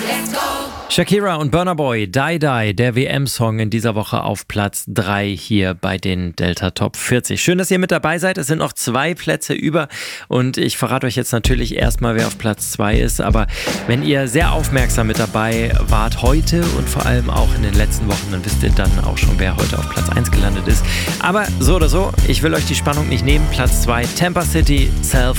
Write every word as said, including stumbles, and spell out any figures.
Shakira und Burna Boy, Die Die, der W M-Song in dieser Woche auf Platz drei hier bei den Delta Top vierzig. Schön, dass ihr mit dabei seid. Es sind noch zwei Plätze über und ich verrate euch jetzt natürlich erstmal, wer auf Platz zwei ist. Aber wenn ihr sehr aufmerksam mit dabei wart heute und vor allem auch in den letzten Wochen, dann wisst ihr dann auch schon, wer heute auf Platz eins gelandet ist. Aber so oder so, ich will euch die Spannung nicht nehmen. Platz zwei, Tampa City, Self